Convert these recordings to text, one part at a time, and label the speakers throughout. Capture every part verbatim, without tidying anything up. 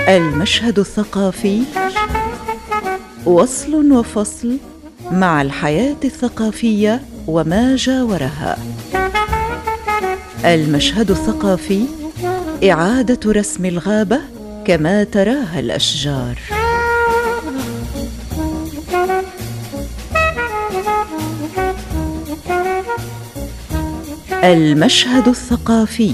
Speaker 1: المشهد الثقافي وصل وفصل مع الحياة الثقافية وما جاورها. المشهد الثقافي إعادة رسم الغابة كما تراها الأشجار. المشهد الثقافي.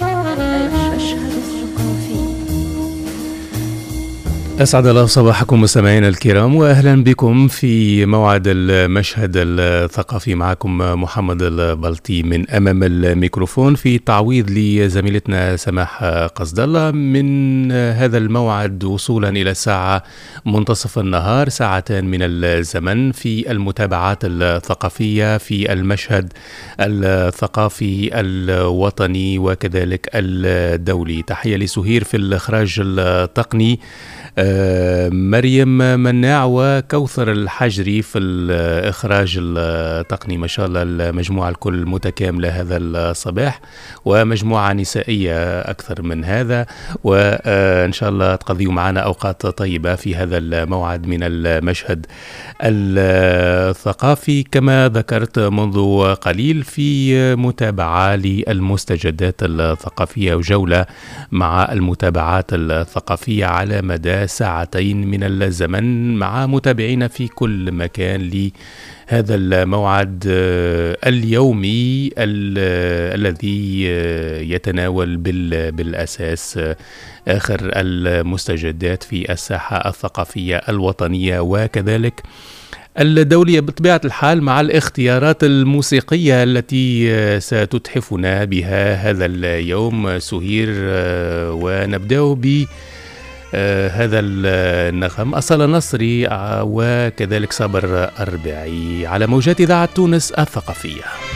Speaker 2: أسعد الله صباحكم مستمعينا الكرام، وأهلا بكم في موعد المشهد الثقافي. معكم محمد البلطي من أمام الميكروفون في تعويض لزميلتنا سماح قصد الله. من هذا الموعد وصولا إلى الساعة منتصف النهار، ساعتان من الزمن في المتابعات الثقافية في المشهد الثقافي الوطني وكذلك الدولي. تحية لسهير في الإخراج التقني، آه مريم مناع وكوثر الحجري في الإخراج التقني. ما شاء الله المجموعة الكل متكاملة هذا الصباح، ومجموعة نسائية أكثر من هذا، وإن شاء الله تقضيوا معنا أوقات طيبة في هذا الموعد من المشهد الثقافي. كما ذكرت منذ قليل في متابعة للمستجدات الثقافية وجولة مع المتابعات الثقافية على مدى ساعتين من الزمن مع متابعين في كل مكان لهذا الموعد اليومي الذي يتناول بالأساس آخر المستجدات في الساحة الثقافية الوطنية وكذلك الدولية بطبيعة الحال، مع الاختيارات الموسيقية التي ستتحفنا بها هذا اليوم سهير. ونبدأ ب هذا النغم أصالة نصري وكذلك صابر أربعي على موجات إذاعة تونس الثقافية.